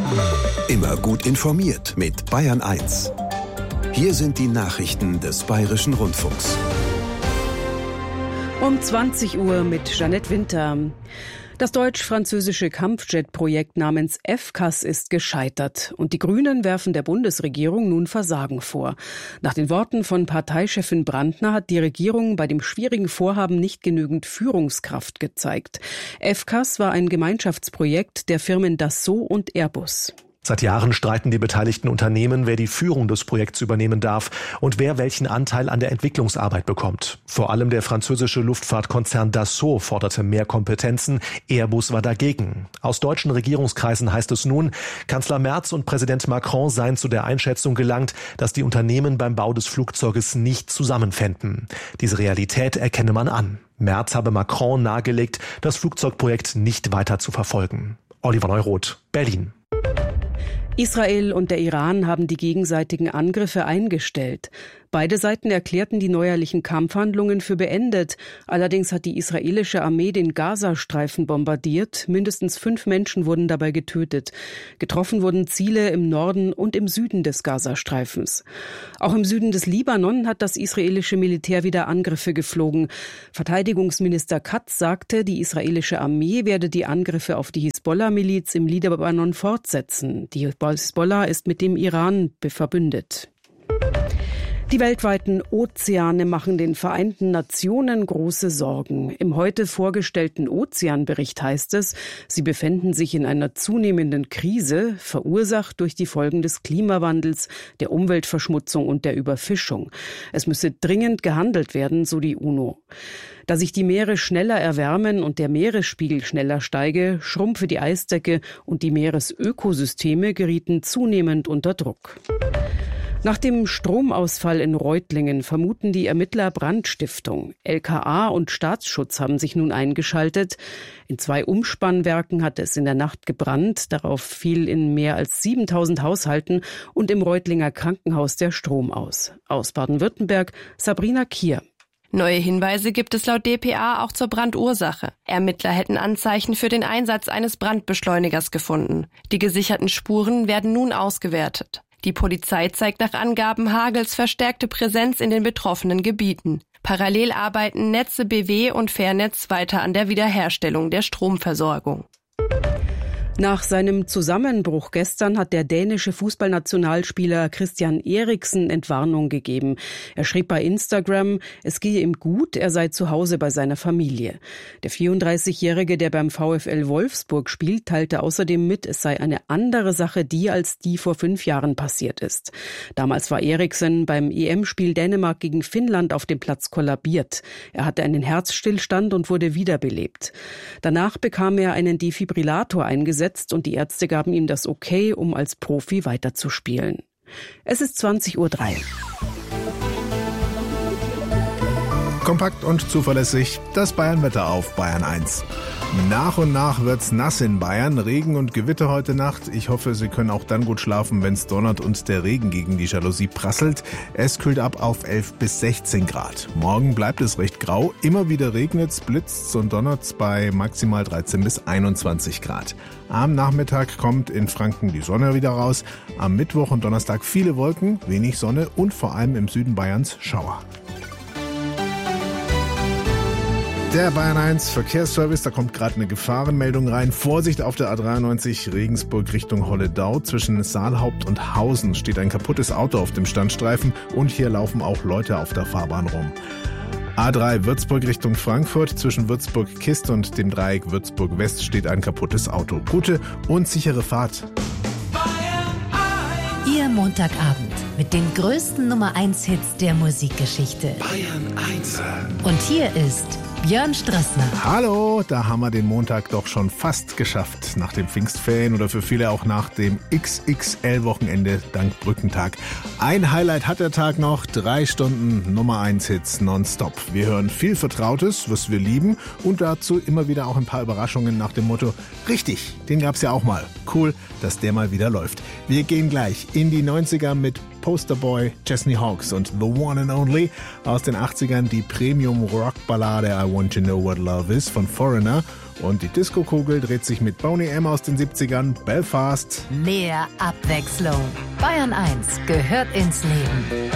Immer gut informiert mit Bayern 1. Hier sind die Nachrichten des Bayerischen Rundfunks. Um 20 Uhr mit Jeanette Winter. Das deutsch-französische Kampfjet-Projekt namens FCAS ist gescheitert und die Grünen werfen der Bundesregierung nun Versagen vor. Nach den Worten von Parteichefin Brandner hat die Regierung bei dem schwierigen Vorhaben nicht genügend Führungskraft gezeigt. FCAS war ein Gemeinschaftsprojekt der Firmen Dassault und Airbus. Seit Jahren streiten die beteiligten Unternehmen, wer die Führung des Projekts übernehmen darf und wer welchen Anteil an der Entwicklungsarbeit bekommt. Vor allem der französische Luftfahrtkonzern Dassault forderte mehr Kompetenzen, Airbus war dagegen. Aus deutschen Regierungskreisen heißt es nun, Kanzler Merz und Präsident Macron seien zu der Einschätzung gelangt, dass die Unternehmen beim Bau des Flugzeuges nicht zusammenfänden. Diese Realität erkenne man an. Merz habe Macron nahegelegt, das Flugzeugprojekt nicht weiter zu verfolgen. Oliver Neuroth, Berlin. Israel und der Iran haben die gegenseitigen Angriffe eingestellt. Beide Seiten erklärten die neuerlichen Kampfhandlungen für beendet. Allerdings hat die israelische Armee den Gazastreifen bombardiert. Mindestens 5 Menschen wurden dabei getötet. Getroffen wurden Ziele im Norden und im Süden des Gazastreifens. Auch im Süden des Libanon hat das israelische Militär wieder Angriffe geflogen. Verteidigungsminister Katz sagte, die israelische Armee werde die Angriffe auf die Hisbollah-Miliz im Libanon fortsetzen. Die Hisbollah ist mit dem Iran verbündet. Die weltweiten Ozeane machen den Vereinten Nationen große Sorgen. Im heute vorgestellten Ozeanbericht heißt es, sie befänden sich in einer zunehmenden Krise, verursacht durch die Folgen des Klimawandels, der Umweltverschmutzung und der Überfischung. Es müsse dringend gehandelt werden, so die UNO. Da sich die Meere schneller erwärmen und der Meeresspiegel schneller steige, schrumpfe die Eisdecke und die Meeresökosysteme gerieten zunehmend unter Druck. Nach dem Stromausfall in Reutlingen vermuten die Ermittler Brandstiftung. LKA und Staatsschutz haben sich nun eingeschaltet. In 2 Umspannwerken hat es in der Nacht gebrannt. Darauf fiel in mehr als 7.000 Haushalten und im Reutlinger Krankenhaus der Strom aus. Aus Baden-Württemberg, Sabrina Kier. Neue Hinweise gibt es laut dpa auch zur Brandursache. Ermittler hätten Anzeichen für den Einsatz eines Brandbeschleunigers gefunden. Die gesicherten Spuren werden nun ausgewertet. Die Polizei zeigt nach Angaben Hagels verstärkte Präsenz in den betroffenen Gebieten. Parallel arbeiten Netze BW und Fairnetz weiter an der Wiederherstellung der Stromversorgung. Nach seinem Zusammenbruch gestern hat der dänische Fußballnationalspieler Christian Eriksen Entwarnung gegeben. Er schrieb bei Instagram, es gehe ihm gut, er sei zu Hause bei seiner Familie. Der 34-Jährige, der beim VfL Wolfsburg spielt, teilte außerdem mit, es sei eine andere Sache als die vor 5 Jahren passiert ist. Damals war Eriksen beim EM-Spiel Dänemark gegen Finnland auf dem Platz kollabiert. Er hatte einen Herzstillstand und wurde wiederbelebt. Danach bekam er einen Defibrillator eingesetzt und die Ärzte gaben ihm das Okay, um als Profi weiterzuspielen. Es ist 20:03 Uhr. Kompakt und zuverlässig das Bayern-Wetter auf Bayern 1. Nach und nach wird's nass in Bayern. Regen und Gewitter heute Nacht. Ich hoffe, Sie können auch dann gut schlafen, wenn's donnert und der Regen gegen die Jalousie prasselt. Es kühlt ab auf 11 bis 16 Grad. Morgen bleibt es recht grau. Immer wieder regnet's, blitzt's und donnert's bei maximal 13 bis 21 Grad. Am Nachmittag kommt in Franken die Sonne wieder raus. Am Mittwoch und Donnerstag viele Wolken, wenig Sonne und vor allem im Süden Bayerns Schauer. Der Bayern 1 Verkehrsservice, da kommt gerade eine Gefahrenmeldung rein. Vorsicht auf der A93 Regensburg Richtung Holledau. Zwischen Saalhaupt und Hausen steht ein kaputtes Auto auf dem Standstreifen und hier laufen auch Leute auf der Fahrbahn rum. A3 Würzburg Richtung Frankfurt. Zwischen Würzburg-Kist und dem Dreieck Würzburg-West steht ein kaputtes Auto. Gute und sichere Fahrt. Ihr Montagabend mit den größten Nummer-1-Hits der Musikgeschichte. Bayern 1. Und hier ist Björn Strassner. Hallo, da haben wir den Montag doch schon fast geschafft. Nach dem Pfingstferien oder für viele auch nach dem XXL-Wochenende dank Brückentag. Ein Highlight hat der Tag noch, 3 Stunden Nummer-1-Hits nonstop. Wir hören viel Vertrautes, was wir lieben und dazu immer wieder auch ein paar Überraschungen nach dem Motto, richtig, den gab's ja auch mal. Cool, dass der mal wieder läuft. Wir gehen gleich in die 90er mit Posterboy, Chesney Hawkes und The One and Only. Aus den 80ern die Premium-Rock-Ballade I Want to Know What Love Is von Foreigner. Und die Disco-Kugel dreht sich mit Boney M. aus den 70ern, Belfast. Mehr Abwechslung. Bayern 1 gehört ins Leben.